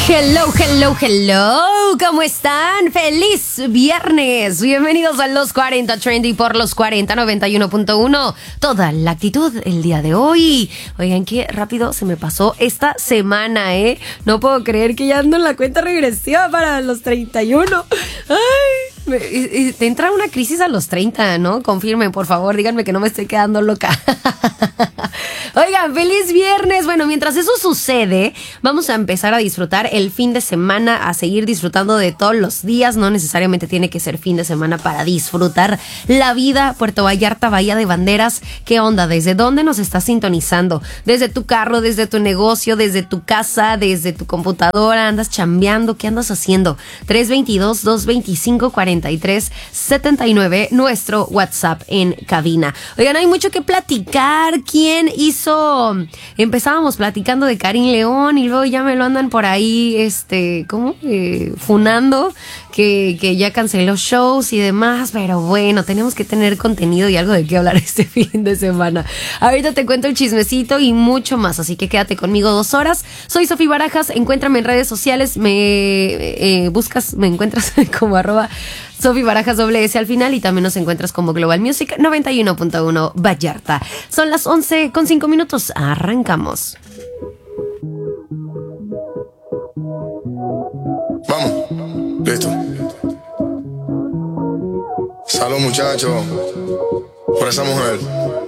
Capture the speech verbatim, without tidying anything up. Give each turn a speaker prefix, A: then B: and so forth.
A: Hello, hello, hello, ¿cómo están? ¡Feliz viernes! Bienvenidos a Los cuarenta Trendy por Los cuarenta noventa y uno punto uno. Toda la actitud el día de hoy. Oigan, qué rápido se me pasó esta semana, ¿eh? No puedo creer que ya ando en la cuenta regresiva para los treinta y uno. ¡Ay! Me, y, y te entra una crisis a los treinta, ¿no? Confirmen, por favor, díganme que no me estoy quedando loca. Oigan, feliz viernes. Bueno, mientras eso sucede, vamos a empezar a disfrutar el fin de semana, a seguir disfrutando de todos los días. No necesariamente tiene que ser fin de semana para disfrutar la vida. Puerto Vallarta, Bahía de Banderas, ¿qué onda? ¿Desde dónde nos estás sintonizando? ¿Desde tu carro, desde tu negocio, desde tu casa, desde tu computadora? ¿Andas chambeando? ¿Qué andas haciendo? tres dos dos, dos dos cinco, cuatro tres siete nueve, nuestro WhatsApp en cabina. Oigan, hay mucho que platicar. ¿Quién hizo? Empezábamos platicando de Karim León y luego ya me lo andan por ahí, este, ¿cómo? Eh, funando, que, que ya canceló shows y demás, pero bueno, tenemos que tener contenido y algo de qué hablar este fin de semana. Ahorita te cuento el chismecito y mucho más, así que quédate conmigo dos horas. Soy Sofi Barajas, encuéntrame en redes sociales, me eh, buscas, me encuentras como arroba Sofi Barajas doble S al final y también nos encuentras como Global Music noventa y uno punto uno Vallarta. Son las once con cinco minutos. Arrancamos.
B: Vamos, listo. Salud, muchachos, por esa mujer.